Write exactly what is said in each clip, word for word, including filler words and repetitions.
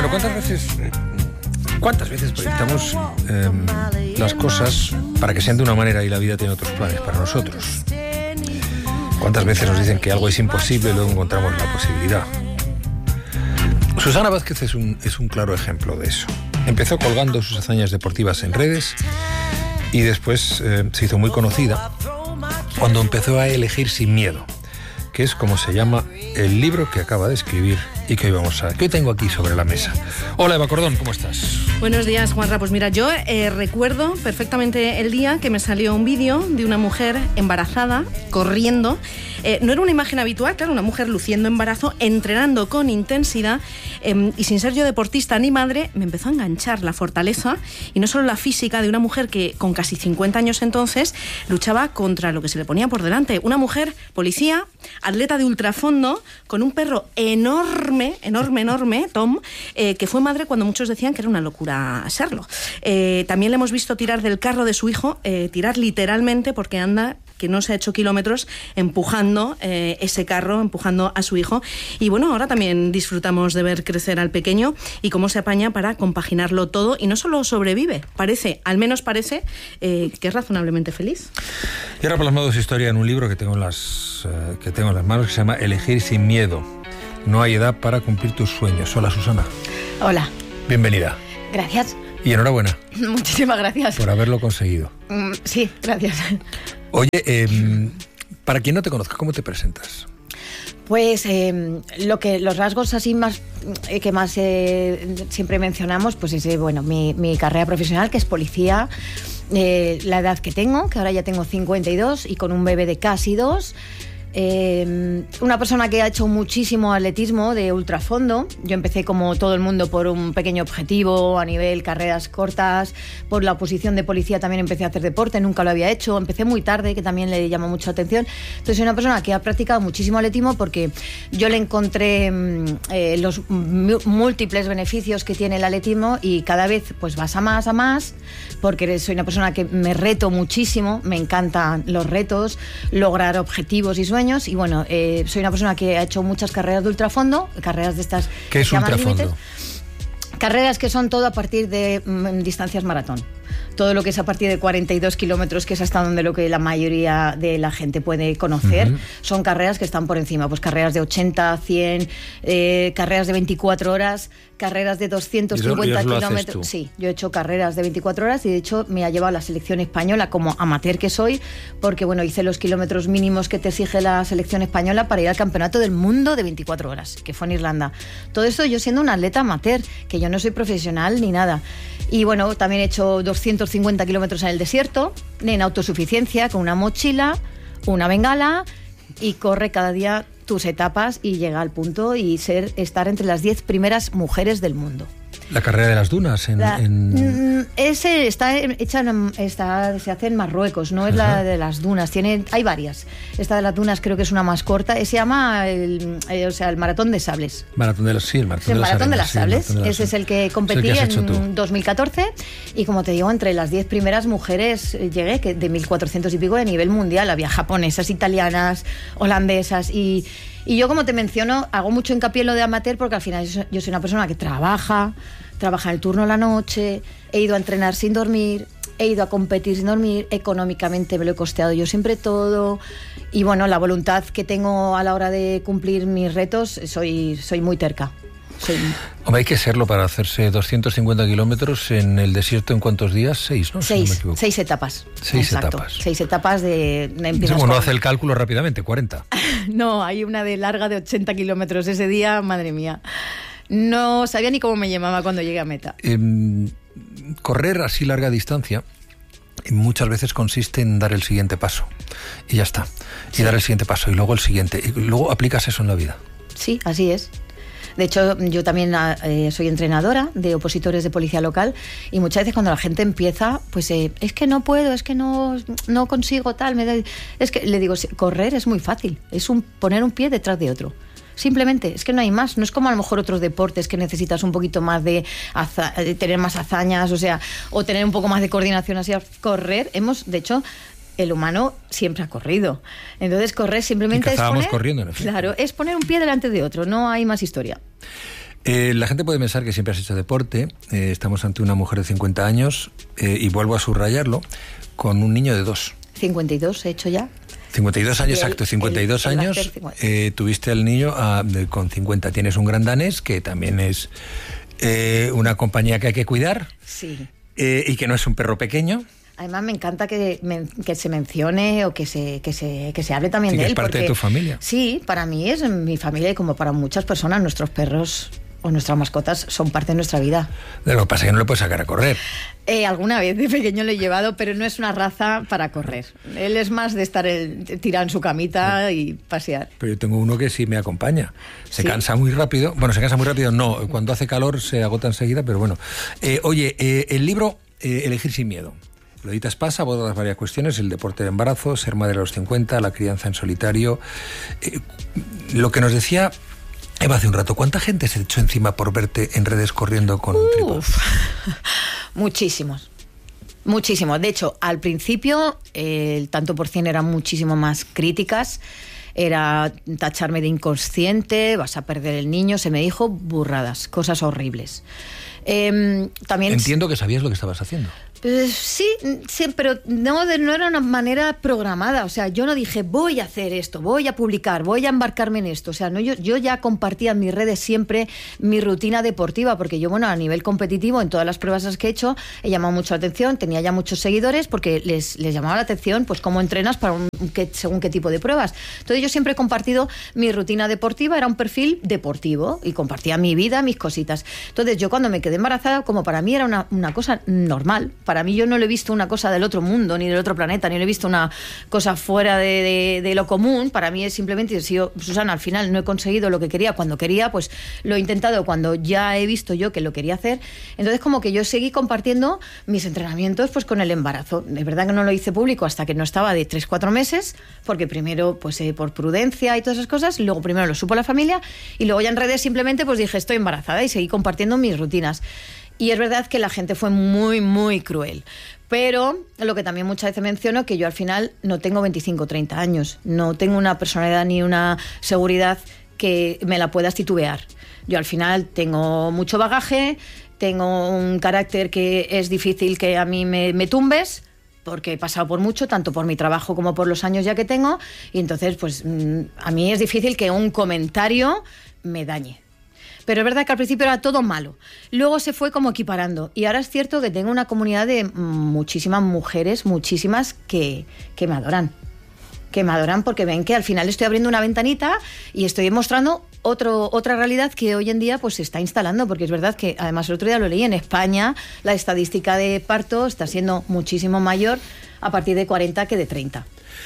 Pero ¿cuántas veces, cuántas veces proyectamos eh, las cosas para que sean de una manera y la vida tiene otros planes para nosotros? ¿Cuántas veces nos dicen que algo es imposible y luego encontramos la posibilidad? Susana Vázquez es un, es un claro ejemplo de eso. Empezó colgando sus hazañas deportivas en redes y después eh, se hizo muy conocida cuando empezó a elegir sin miedo, que es como se llama el libro que acaba de escribir y que hoy vamos a, que hoy tengo aquí sobre la mesa. Hola, Eva Cordón, ¿cómo estás? Buenos días, Juanra. Pues mira, yo eh, recuerdo perfectamente el día que me salió un vídeo de una mujer embarazada corriendo. Eh, no era una imagen habitual, claro, una mujer luciendo embarazo, entrenando con intensidad, eh, y sin ser yo deportista ni madre, me empezó a enganchar la fortaleza y no solo la física de una mujer que con casi cincuenta años entonces luchaba contra lo que se le ponía por delante. Una mujer policía, atleta de ultrafondo, con un perro enorme, enorme, enorme, Tom, eh, que fue madre cuando muchos decían que era una locura serlo. Eh, también le hemos visto tirar del carro de su hijo, eh, tirar literalmente porque anda, que no se ha hecho kilómetros, empujando eh, ese carro, empujando a su hijo. Y bueno, ahora también disfrutamos de ver crecer al pequeño y cómo se apaña para compaginarlo todo. Y no solo sobrevive, parece, al menos parece, eh, que es razonablemente feliz. Y ahora ha plasmado su historia en un libro que tengo en las, uh, que tengo en las manos, que se llama Elegir sin miedo. No hay edad para cumplir tus sueños. Hola, Susana. Hola. Bienvenida. Gracias. Y enhorabuena. Muchísimas gracias. Por haberlo conseguido. Mm, sí, gracias. Oye, eh, para quien no te conozca, ¿cómo te presentas? Pues eh, lo que los rasgos así más eh, que más eh, siempre mencionamos, pues es eh, bueno mi, mi carrera profesional, que es policía, eh, la edad que tengo, que ahora ya tengo cincuenta y dos y con un bebé de casi dos. Eh, una persona que ha hecho muchísimo atletismo de ultrafondo. Yo empecé como todo el mundo por un pequeño objetivo a nivel carreras cortas. Por la oposición de policía también empecé a hacer deporte, nunca lo había hecho, empecé muy tarde, que también le llamó mucha atención. Entonces soy una persona que ha practicado muchísimo atletismo porque yo le encontré eh, los múltiples beneficios que tiene el atletismo y cada vez pues vas a más, a más, porque soy una persona que me reto muchísimo, me encantan los retos, lograr objetivos y sueños. Y bueno, eh, soy una persona que ha hecho muchas carreras de ultrafondo, carreras de estas. ¿Qué es ultrafondo? Carreras que son todo a partir de mm, distancias maratón. Todo lo que es a partir de cuarenta y dos kilómetros, que es hasta donde lo que la mayoría de la gente puede conocer, uh-huh. Son carreras que están por encima, pues carreras de ochenta, cien, eh, carreras de veinticuatro horas, carreras de doscientos cincuenta kilómetros. Sí, yo he hecho carreras de veinticuatro horas y de hecho me ha llevado a la selección española como amateur que soy, porque bueno, hice los kilómetros mínimos que te exige la selección española para ir al campeonato del mundo de veinticuatro horas, que fue en Irlanda. Todo esto yo siendo una atleta amateur, que yo no soy profesional ni nada. Y bueno, también he hecho doscientos cincuenta kilómetros en el desierto, en autosuficiencia, con una mochila, una bengala, y corre cada día tus etapas y llega al punto y ser estar entre las diez primeras mujeres del mundo. La carrera de las dunas en, la, en... ese está hecha en, está se hace en Marruecos, no es uh-huh. La de las dunas, tiene hay varias. Esta de las dunas creo que es una más corta, se llama el, el o sea el maratón de sables. Maratón de los sí, el maratón, el de, maratón las de las sables. Sí, de las ese es el que competí el que en dos mil catorce y como te digo, entre las diez primeras mujeres llegué, que de mil cuatrocientos y pico a nivel mundial, había japonesas, italianas, holandesas y Y yo, como te menciono, hago mucho hincapié en lo de amateur porque al final yo soy una persona que trabaja, trabaja en el turno a la noche, he ido a entrenar sin dormir, he ido a competir sin dormir, económicamente me lo he costeado yo siempre todo y bueno, la voluntad que tengo a la hora de cumplir mis retos, soy, soy muy terca. Sí. Hombre, hay que serlo para hacerse doscientos cincuenta kilómetros en el desierto. ¿En cuántos días? Seis, ¿no? Seis, si no me seis etapas. Seis Exacto. etapas. Seis etapas de... Bueno, con... hace el cálculo rápidamente, cuarenta. No, hay una de larga de ochenta kilómetros ese día, madre mía. No sabía ni cómo me llamaba cuando llegué a meta. Eh, correr así larga distancia muchas veces consiste en dar el siguiente paso. Y ya está. Y sí. Dar el siguiente paso y luego el siguiente. Y luego aplicas eso en la vida. Sí, así es. De hecho, yo también eh, soy entrenadora de opositores de policía local y muchas veces cuando la gente empieza, pues eh, es que no puedo, es que no, no consigo tal, me da... es que le digo, correr es muy fácil, es un poner un pie detrás de otro. Simplemente, es que no hay más, no es como a lo mejor otros deportes que necesitas un poquito más de, haza, de tener más hazañas, o sea, o tener un poco más de coordinación así. Correr, hemos, de hecho... el humano siempre ha corrido. Entonces, correr simplemente es poner... corriendo, en efecto. Claro, es poner un pie delante de otro, no hay más historia. Eh, la gente puede pensar que siempre has hecho deporte. Eh, estamos ante una mujer de cincuenta años eh, y vuelvo a subrayarlo, con un niño de dos. cincuenta y dos he hecho ya. cincuenta y dos años, el, exacto, cincuenta y dos el, el años. Eh, tuviste al niño a, de, con cincuenta. Tienes un gran danés que también es eh, una compañía que hay que cuidar. Sí. Eh, y que no es un perro pequeño. Además me encanta que, me, que se mencione o que se, que se, que se hable también sí, de que él. Es parte porque, de tu familia. Sí, para mí es mi familia y como para muchas personas nuestros perros o nuestras mascotas son parte de nuestra vida. Lo que pasa es que no le puedes sacar a correr. Eh, alguna vez de pequeño lo he llevado, pero no es una raza para correr. Él es más de estar el, tirado en su camita y pasear. Pero yo tengo uno que sí me acompaña. Se ¿Sí? cansa muy rápido. Bueno, se cansa muy rápido, no. Cuando hace calor se agota enseguida, pero bueno. Eh, oye, eh, el libro eh, Elegir sin miedo. Lo editas Pasa, abordas varias cuestiones, el deporte de embarazo, ser madre a los cincuenta, la crianza en solitario. Eh, lo que nos decía Eva hace un rato, ¿cuánta gente se echó encima por verte en redes corriendo con un trípode? Muchísimos. Muchísimos. De hecho, al principio eh, el tanto por cien eran muchísimo más críticas. Era tacharme de inconsciente, vas a perder el niño. Se me dijo burradas, cosas horribles. Eh, también Entiendo que sabías lo que estabas haciendo. Pues sí, sí, pero no, no era una manera programada. O sea, yo no dije, voy a hacer esto, voy a publicar, voy a embarcarme en esto. O sea, no, yo, yo ya compartía en mis redes siempre mi rutina deportiva, porque yo, bueno, a nivel competitivo, en todas las pruebas que he hecho, he llamado mucho la atención, tenía ya muchos seguidores, porque les, les llamaba la atención, pues, cómo entrenas para un, qué, según qué tipo de pruebas. Entonces, yo siempre he compartido mi rutina deportiva, era un perfil deportivo, y compartía mi vida, mis cositas. Entonces, yo cuando me quedé embarazada, como para mí era una, una cosa normal, para mí yo no lo he visto una cosa del otro mundo, ni del otro planeta, ni lo he visto una cosa fuera de, de, de lo común. Para mí es simplemente, si yo, Susana, al final no he conseguido lo que quería cuando quería, pues lo he intentado cuando ya he visto yo que lo quería hacer. Entonces como que yo seguí compartiendo mis entrenamientos pues con el embarazo. Es verdad que no lo hice público hasta que no estaba de tres cuatro meses, porque primero pues eh, por prudencia y todas esas cosas, y luego primero lo supo la familia, y luego ya en redes simplemente pues dije estoy embarazada y seguí compartiendo mis rutinas. Y es verdad que la gente fue muy, muy cruel. Pero lo que también muchas veces menciono, que yo al final no tengo veinticinco, treinta años. No tengo una personalidad ni una seguridad que me la puedas titubear. Yo al final tengo mucho bagaje, tengo un carácter que es difícil que a mí me, me tumbes, porque he pasado por mucho, tanto por mi trabajo como por los años ya que tengo. Y entonces, pues a mí es difícil que un comentario me dañe. Pero es verdad que al principio era todo malo. Luego se fue como equiparando. Y ahora es cierto que tengo una comunidad de muchísimas mujeres, muchísimas, que, que me adoran. Que me adoran porque ven que al final estoy abriendo una ventanita y estoy mostrando otro, otra realidad que hoy en día pues se está instalando. Porque es verdad que, además el otro día lo leí, en España la estadística de parto está siendo muchísimo mayor a partir de cuarenta que de treinta.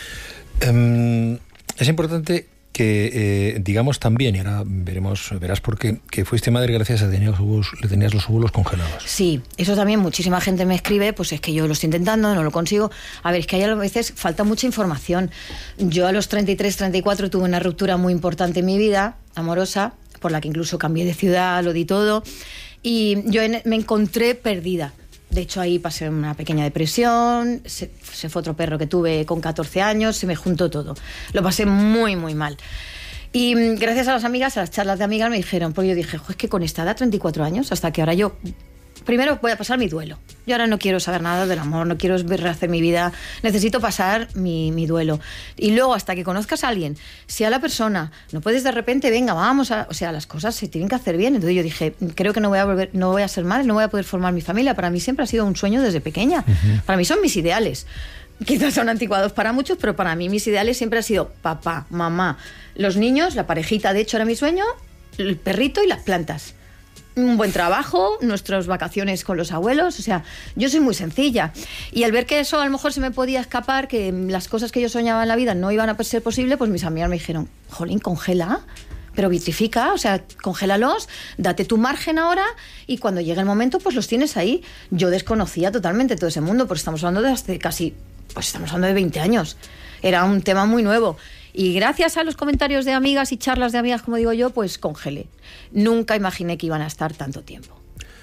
Um, es importante que eh, digamos también, y ahora veremos, verás por qué, que fuiste madre gracias a que tenías los óvulos, le tenías los óvulos congelados. Sí, eso también muchísima gente me escribe, pues es que yo lo estoy intentando, no lo consigo. A ver, es que hay a veces falta mucha información. Yo a los treinta y tres, treinta y cuatro tuve una ruptura muy importante en mi vida, amorosa, por la que incluso cambié de ciudad, lo di todo, y yo en, me encontré perdida. De hecho, ahí pasé una pequeña depresión, se, se fue otro perro que tuve con catorce años, se me juntó todo. Lo pasé muy, muy mal. Y gracias a las amigas, a las charlas de amigas, me dijeron, pues yo dije, es que con esta edad, treinta y cuatro años, hasta que ahora yo... Primero voy a pasar mi duelo. Yo ahora no quiero saber nada del amor, no quiero rehacer mi vida, necesito pasar mi, mi duelo. Y luego, hasta que conozcas a alguien, sea la persona, no puedes de repente, venga, vamos a... O sea, las cosas se tienen que hacer bien. Entonces yo dije, creo que no voy a volver, no voy a ser madre, no voy a poder formar mi familia. Para mí siempre ha sido un sueño desde pequeña. Uh-huh. Para mí son mis ideales. Quizás son anticuados para muchos, pero para mí mis ideales siempre han sido papá, mamá, los niños, la parejita, de hecho era mi sueño, el perrito y las plantas. Un buen trabajo, nuestras vacaciones con los abuelos, o sea, yo soy muy sencilla. Y al ver que eso a lo mejor se me podía escapar, que las cosas que yo soñaba en la vida no iban a ser posibles, pues mis amigas me dijeron, jolín, congela, pero vitrifica, o sea, congélalos, date tu margen ahora y cuando llegue el momento, pues los tienes ahí. Yo desconocía totalmente todo ese mundo, porque estamos hablando de hace casi, pues estamos hablando de veinte años. Era un tema muy nuevo. Y gracias a los comentarios de amigas y charlas de amigas, como digo yo, pues congelé. Nunca imaginé que iban a estar tanto tiempo.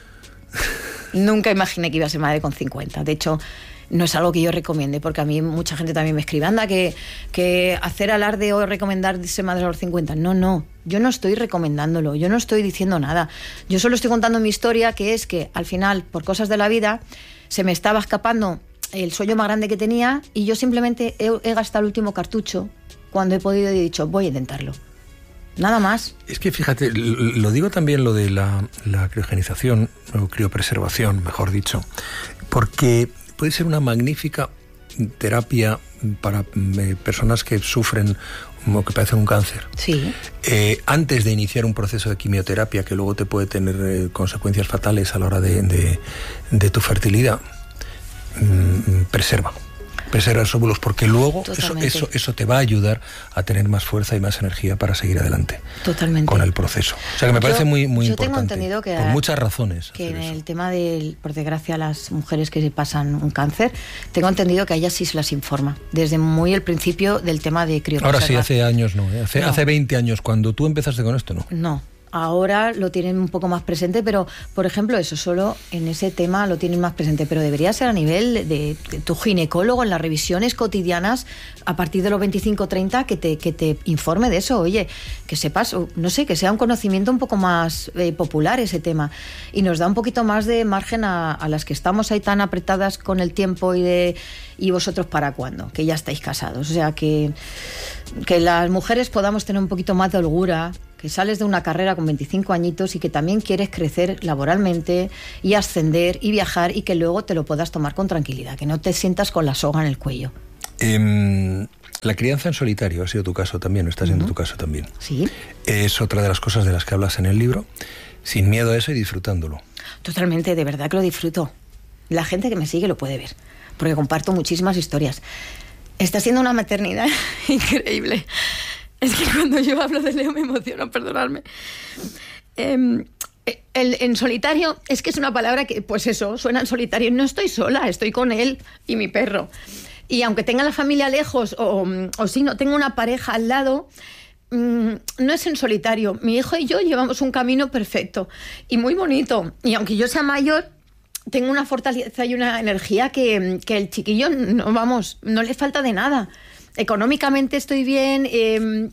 Nunca imaginé que iba a ser madre con cincuenta. De hecho, no es algo que yo recomiende, porque a mí mucha gente también me escribe, anda, que, que hacer alarde o recomendar ser madre a los cincuenta. No, no. Yo no estoy recomendándolo, yo no estoy diciendo nada. Yo solo estoy contando mi historia, que es que al final, por cosas de la vida, se me estaba escapando el sueño más grande que tenía y yo simplemente he, he gastado el último cartucho cuando he podido y he dicho, voy a intentarlo. Nada más. Es que fíjate, lo digo también lo de la, la criogenización, o criopreservación, mejor dicho, porque puede ser una magnífica terapia para eh, personas que sufren o que padecen un cáncer. Sí. Eh, antes de iniciar un proceso de quimioterapia que luego te puede tener eh, consecuencias fatales a la hora de, de, de tu fertilidad, mmm, preserva. Preserva los óvulos, porque luego eso, eso, eso te va a ayudar a tener más fuerza y más energía para seguir adelante. Totalmente. Con el proceso. O sea que me parece yo, muy, muy yo importante. Tengo entendido que por muchas razones. Que en eso. el tema del, por desgracia, las mujeres que se pasan un cáncer, tengo entendido que a ellas sí se las informa. Desde muy el principio del tema de criopreservar. Ahora sí, hace años no, ¿eh? Hace, no. hace veinte años, cuando tú empezaste con esto, ¿no? No. Ahora lo tienen un poco más presente, pero, por ejemplo, eso solo en ese tema lo tienen más presente, pero debería ser a nivel de, de, de tu ginecólogo en las revisiones cotidianas a partir de los veinticinco treinta que te, que te informe de eso, oye, que sepas, no sé, que sea un conocimiento un poco más eh, popular ese tema y nos da un poquito más de margen a, a las que estamos ahí tan apretadas con el tiempo y de y vosotros para cuándo, que ya estáis casados, o sea, que, que las mujeres podamos tener un poquito más de holgura, que sales de una carrera con veinticinco añitos y que también quieres crecer laboralmente y ascender y viajar y que luego te lo puedas tomar con tranquilidad, que no te sientas con la soga en el cuello. Eh, la crianza en solitario ha sido tu caso también, o está siendo uh-huh. tu caso también. Sí. Es otra de las cosas de las que hablas en el libro, sin miedo a eso y disfrutándolo. Totalmente, de verdad que lo disfruto. La gente que me sigue lo puede ver, porque comparto muchísimas historias. Está siendo una maternidad increíble. Es que cuando yo hablo de Leo me emociono, perdonadme. Eh, el, en solitario, es que es una palabra que, pues eso, suena en solitario. No estoy sola, estoy con él y mi perro. Y aunque tenga la familia lejos o, o si no tengo una pareja al lado, mmm, no es en solitario. Mi hijo y yo llevamos un camino perfecto y muy bonito. Y aunque yo sea mayor, tengo una fortaleza y una energía que, que el chiquillo, no, vamos, no le falta de nada. Económicamente estoy bien. Eh,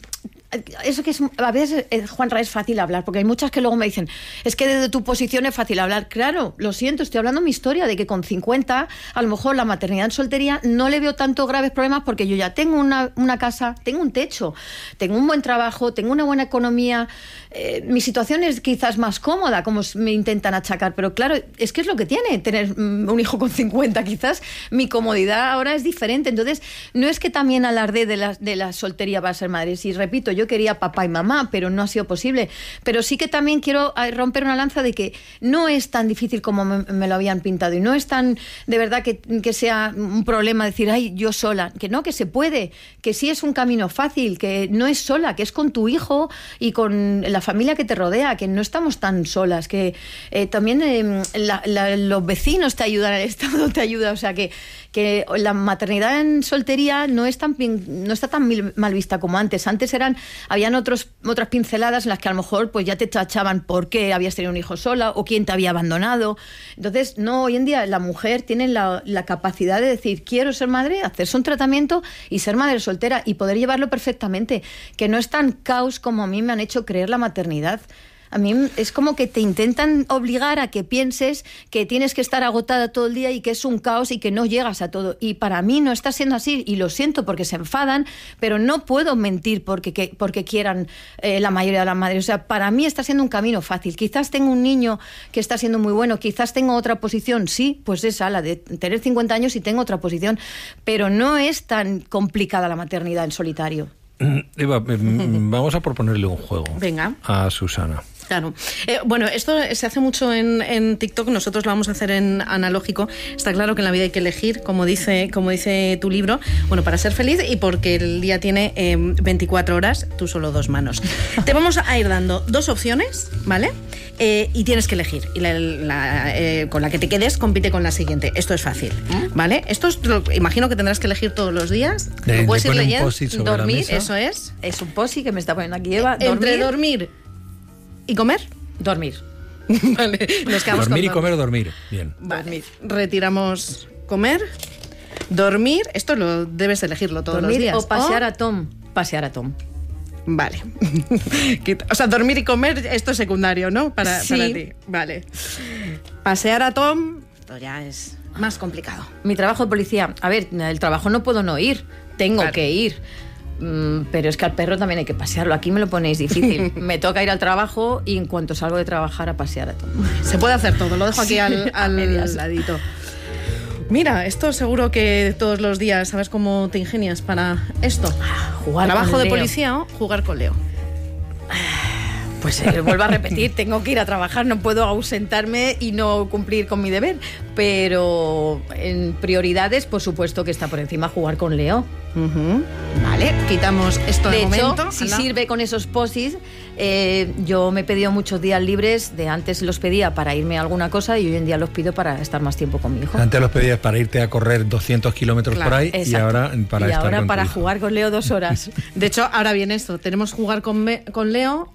eso que es a veces, eh, Juanra, es fácil hablar, porque hay muchas que luego me dicen, es que desde tu posición es fácil hablar. Claro, lo siento, estoy hablando mi historia de que con cincuenta, a lo mejor la maternidad en soltería no le veo tanto graves problemas porque yo ya tengo una, una casa, tengo un techo, tengo un buen trabajo, tengo una buena economía. Eh, mi situación es quizás más cómoda, como me intentan achacar, pero claro, es que es lo que tiene tener un hijo con cincuenta. Quizás mi comodidad ahora es diferente. Entonces, no es que también alarde de la, de la soltería para ser madre. Si repito, yo quería papá y mamá, pero no ha sido posible. Pero sí que también quiero romper una lanza de que no es tan difícil como me, me lo habían pintado y no es tan, de verdad, que, que sea un problema decir, ay, yo sola. Que no, que se puede, que sí es un camino fácil, que no es sola, que es con tu hijo y con la familia que te rodea, que no estamos tan solas, que eh, también eh, la, la, los vecinos te ayudan, el Estado te ayuda, o sea que, que la maternidad en soltería no es tan no está tan mal vista como antes. Antes eran habían otros, otras pinceladas en las que a lo mejor pues ya te tachaban por qué habías tenido un hijo sola o quién te había abandonado. Entonces, no, hoy en día la mujer tiene la, la capacidad de decir, quiero ser madre, hacerse un tratamiento y ser madre soltera y poder llevarlo perfectamente, que no es tan caos como a mí me han hecho creer la maternidad. A mí es como que te intentan obligar a que pienses que tienes que estar agotada todo el día y que es un caos y que no llegas a todo. Y para mí no está siendo así, y lo siento porque se enfadan, pero no puedo mentir porque, que, porque quieran eh, la mayoría de las madres. O sea, para mí está siendo un camino fácil. Quizás tengo un niño que está siendo muy bueno, quizás tengo otra posición, sí, pues esa, la de tener cincuenta años y tengo otra posición, pero no es tan complicada la maternidad en solitario. Eva, vamos a proponerle un juego. Venga. A Susana. Claro. Eh, bueno, esto se hace mucho en, en TikTok, nosotros lo vamos a hacer en analógico. Está claro que en la vida hay que elegir, como dice, como dice tu libro, bueno, para ser feliz y porque el día tiene eh, veinticuatro horas, tú solo dos manos. Te vamos a ir dando dos opciones, ¿vale? Eh, y tienes que elegir. Y la, la, eh, con la que te quedes compite con la siguiente. Esto es fácil, ¿vale? Esto es, lo, imagino que tendrás que elegir todos los días. Le, lo puedes le ir leyendo. Dormir, eso es. Es un posi que me está poniendo aquí Eva. Dormir. Entre dormir y comer. Dormir. Vale, nos quedamos dormir con y comer o dormir. Bien. Vale. Dormir. Retiramos comer. Dormir, esto lo debes elegirlo todos dormir los días. O pasear a Tom. Pasear a Tom. Vale. O sea, dormir y comer, esto es secundario, ¿no? Para, Sí. para ti. Vale. Pasear a Tom, esto ya es más complicado. Mi trabajo de policía, a ver, el trabajo no puedo no ir, tengo Claro. que ir. Mm, pero es que al perro también hay que pasearlo. Aquí me lo ponéis difícil. Me toca ir al trabajo y en cuanto salgo de trabajar a pasear a Tom. Se puede hacer todo, lo dejo aquí Sí, al, a al medias. ladito. Mira, esto seguro que todos los días sabes cómo te ingenias para esto. Jugar Trabajo con de Leo. policía o jugar con Leo. Pues eh, vuelvo a repetir, tengo que ir a trabajar, no puedo ausentarme y no cumplir con mi deber. Pero en prioridades, por supuesto que está por encima jugar con Leo. Uh-huh. Vale, quitamos esto de, De hecho, momento. si Ala. sirve con esos posis, eh, yo me he pedido muchos días libres. De antes los pedía para irme a alguna cosa y hoy en día los pido para estar más tiempo con mi hijo. Antes los pedías para irte a correr doscientos kilómetros Claro, por ahí y Exacto. ahora para y estar ahora con tu para hijo. jugar con Leo dos horas. De hecho, ahora viene esto. Tenemos jugar con, Me- con Leo,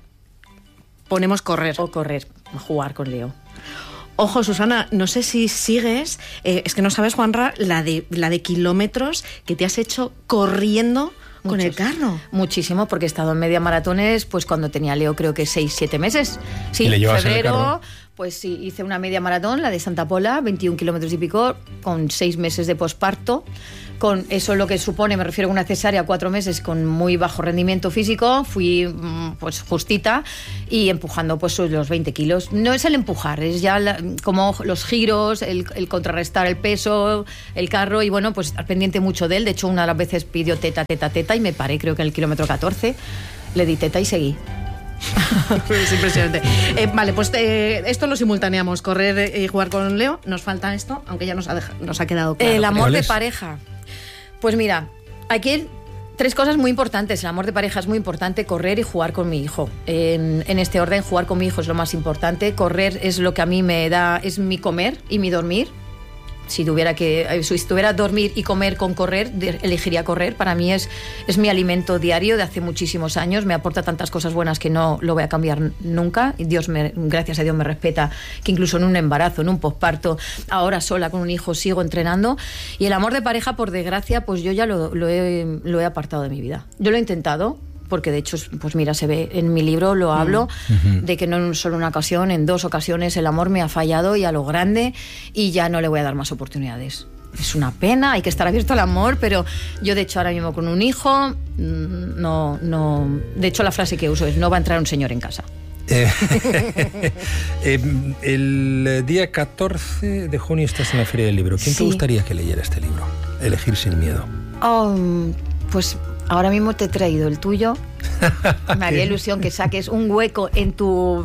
ponemos correr. O correr, jugar con Leo. Ojo, Susana, no sé si sigues, eh, es que no sabes, Juanra, la de, la de kilómetros que te has hecho corriendo con el Muchos. carro. Muchísimo, porque he estado en media maratones pues cuando tenía Leo creo que seis, siete meses. Sí, ¿Y le llevas en el febrero, carro? pues sí, hice una media maratón, la de Santa Pola, veintiún kilómetros y pico, con seis meses de posparto. Con eso lo que supone, me refiero a una cesárea, cuatro meses con muy bajo rendimiento físico, fui mm, pues justita y empujando pues los veinte kilos. No es el empujar, es ya la- como los giros, el, el contrarrestar el peso, el carro y bueno, pues estar pendiente mucho de él. De hecho, una de las veces pidió teta, teta, teta y me paré creo que en el kilómetro catorce, le di teta y seguí. Es impresionante. Eh, vale, pues eh, esto lo simultaneamos, correr y jugar con Leo. Nos falta esto, aunque ya nos ha, deja- nos ha quedado claro. El amor ¿Cuál de es? pareja. Pues mira, aquí hay tres cosas muy importantes. El amor de pareja es muy importante, correr y jugar con mi hijo. En, en este orden, jugar con mi hijo es lo más importante. Correr es lo que a mí me da, es mi comer y mi dormir. Si tuviera que, eh, si tuviera dormir y comer con correr, de- elegiría correr. Para mí es, es mi alimento diario de hace muchísimos años. Me aporta tantas cosas buenas que no lo voy a cambiar n- nunca. Y Dios me, gracias a Dios me respeta que incluso en un embarazo, en un posparto, ahora sola con un hijo sigo entrenando. Y el amor de pareja, por desgracia, pues yo ya lo, lo he, lo he apartado de mi vida. Yo lo he intentado. Porque de hecho, pues mira, se ve en mi libro, lo hablo, Mm. de que no en solo una ocasión, en dos ocasiones el amor me ha fallado y a lo grande y ya no le voy a dar más oportunidades. Es una pena, hay que estar abierto al amor, pero yo de hecho ahora mismo con un hijo, mm, no, no, de hecho la frase que uso es no va a entrar un señor en casa. Eh, eh, el día catorce de junio estás en la Feria del Libro. ¿Quién te Sí. gustaría que leyera este libro? Elegir sin miedo. Oh, pues ahora mismo te he traído el tuyo. Me haría ilusión que saques un hueco en tu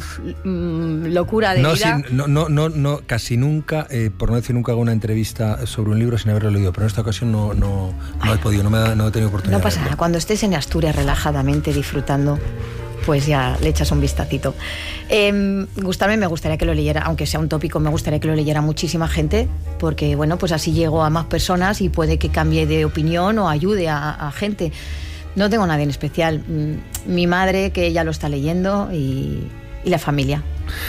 mm, locura de No, vida. sin- no, no, no, no, casi nunca, eh, por no decir nunca, hago una entrevista sobre un libro sin haberlo leído, pero en esta ocasión no, no, no he podido, no, me ha- no he tenido oportunidad. No pasa de nada, verlo. cuando estés en Asturias relajadamente disfrutando, pues ya le echas un vistacito. Eh, gustarme, me gustaría que lo leyera, aunque sea un tópico, me gustaría que lo leyera muchísima gente, porque bueno, pues así llego a más personas y puede que cambie de opinión o ayude a, a gente. No tengo a nadie en especial. Mm, Mi madre, que ella lo está leyendo, y, y la familia.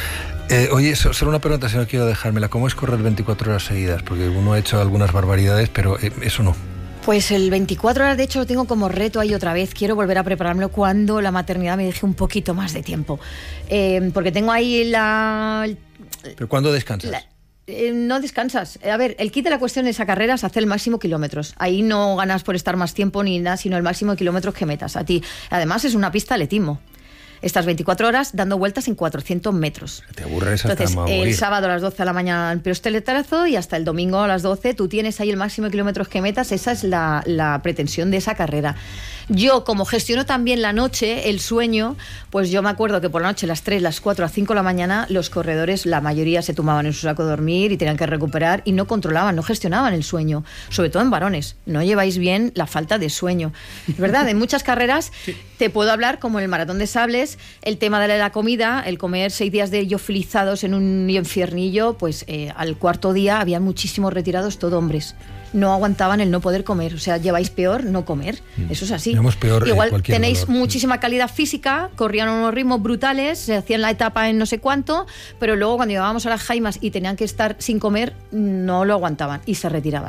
Eh, oye, so- solo una pregunta, si no quiero dejármela. ¿Cómo es correr veinticuatro horas seguidas? Porque uno ha hecho algunas barbaridades, pero eh, eso no. Pues el veinticuatro horas, de hecho, lo tengo como reto ahí otra vez. Quiero volver a preparármelo cuando la maternidad me deje un poquito más de tiempo. Eh, porque tengo ahí la... ¿Pero cuándo descansas? la- eh, no descansas. A ver, el kit de la cuestión de esa carrera es hacer el máximo kilómetros. Ahí no ganas por estar más tiempo ni nada, sino el máximo de kilómetros que metas a ti. Además, es una pista de atletismo. Estás veinticuatro horas dando vueltas en cuatrocientos metros. Te aburres hasta Entonces, morir. el sábado a las doce de la mañana el pistoletazo y hasta el domingo a las doce tú tienes ahí el máximo de kilómetros que metas. Esa es la, la pretensión de esa carrera. Yo, como gestiono también la noche, el sueño, pues yo me acuerdo que por la noche, las tres, las cuatro, a cinco de la mañana, los corredores, la mayoría se tumbaban en su saco de dormir y tenían que recuperar y no controlaban, no gestionaban el sueño, sobre todo en varones. No lleváis bien la falta de sueño. Es verdad, en muchas carreras te puedo hablar, como en el Maratón de Sables, el tema de la comida, el comer seis días de ellos filizados en un infiernillo, pues eh, al cuarto día había muchísimos retirados, todo hombres. No aguantaban el no poder comer, o sea, lleváis peor no comer, eso es así. Llevamos peor, eh, Igual cualquier tenéis dolor. muchísima calidad física, corrían a unos ritmos brutales, se hacían la etapa en no sé cuánto, pero luego cuando llegábamos a las jaimas y tenían que estar sin comer, no lo aguantaban y se retiraban.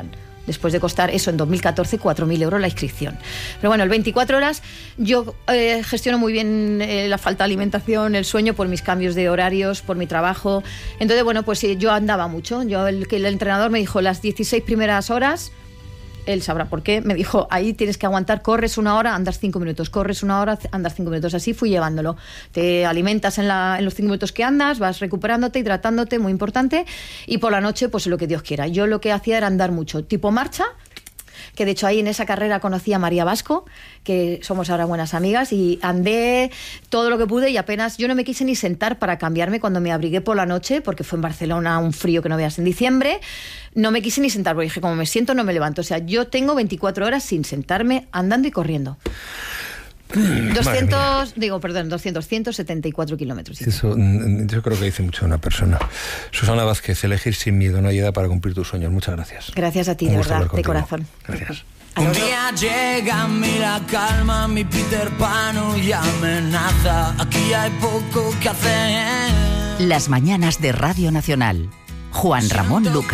después de costar eso en dos mil catorce cuatro mil euros la inscripción. Pero bueno, el veinticuatro horas yo eh, gestiono muy bien eh, la falta de alimentación, el sueño por mis cambios de horarios, por mi trabajo. Entonces, bueno, pues eh, yo andaba mucho. Yo el que el entrenador me dijo las dieciséis primeras horas, él sabrá por qué, me dijo, ahí tienes que aguantar, corres una hora, andas cinco minutos, corres una hora, andas cinco minutos. Así fui llevándolo. Te alimentas en, la, en los cinco minutos que andas, vas recuperándote, hidratándote, muy importante, y por la noche, pues lo que Dios quiera. Yo lo que hacía era andar mucho, tipo marcha, que de hecho ahí en esa carrera conocí a María Vasco, que somos ahora buenas amigas, y andé todo lo que pude y apenas, yo no me quise ni sentar para cambiarme cuando me abrigué por la noche, porque fue en Barcelona un frío que no veas en diciembre, no me quise ni sentar, porque dije, como me siento no me levanto. O sea, yo tengo veinticuatro horas sin sentarme, andando y corriendo. doscientos, digo, perdón, doscientos, ciento setenta y cuatro kilómetros. Eso, yo creo que dice mucho de una persona. Susana Vázquez, elegir sin miedo, no hay edad para cumplir tus sueños. Muchas gracias. Gracias a ti, de verdad, de corazón. Gracias. Un día llega a mí la calma, mi Peter Pan y amenaza. Aquí hay poco que hacer. Las mañanas de Radio Nacional. Juan Ramón Lucas.